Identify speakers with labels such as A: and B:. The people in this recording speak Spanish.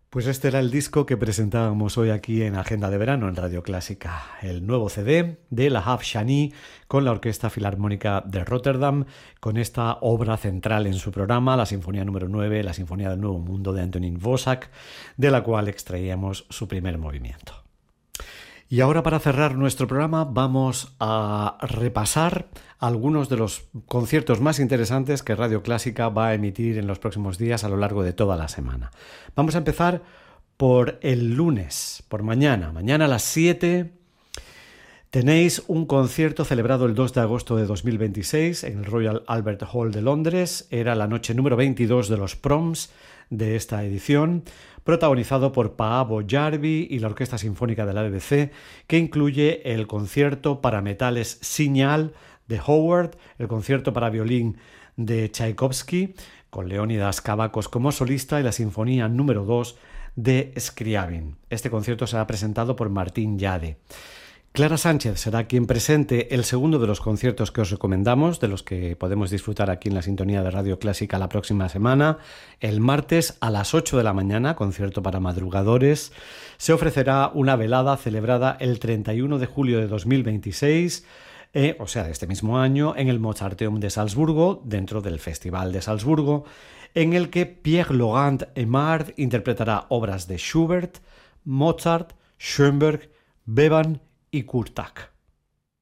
A: Pues este era el disco que presentábamos hoy aquí en Agenda de Verano en Radio Clásica, el nuevo CD de Lahav Shani con la Orquesta Filarmónica de Rotterdam, con esta obra central en su programa, la Sinfonía número 9, la Sinfonía del Nuevo Mundo de Antonín Dvořák, de la cual extraíamos su primer movimiento. Y ahora, para cerrar nuestro programa, vamos a repasar algunos de los conciertos más interesantes que Radio Clásica va a emitir en los próximos días a lo largo de toda la semana. Vamos a empezar por el lunes, por mañana. Mañana a las 7 tenéis un concierto celebrado el 2 de agosto de 2026 en el Royal Albert Hall de Londres. Era la noche número 22 de los Proms de esta edición, protagonizado por Paavo Järvi y la Orquesta Sinfónica de la BBC, que incluye el concierto para metales Signal de Howard, el concierto para violín de Tchaikovsky, con Leonidas Kavakos como solista, y la Sinfonía número 2 de Scriabin. Este concierto será presentado por Martín Yade. Clara Sánchez será quien presente el segundo de los conciertos que os recomendamos, de los que podemos disfrutar aquí en la sintonía de Radio Clásica la próxima semana. El martes a las 8 de la mañana, concierto para madrugadores, se ofrecerá una velada celebrada el 31 de julio de 2026, o sea, de este mismo año, en el Mozarteum de Salzburgo, dentro del Festival de Salzburgo, en el que Pierre-Laurent Aimard interpretará obras de Schubert, Mozart, Schoenberg, Beban y Kurtak.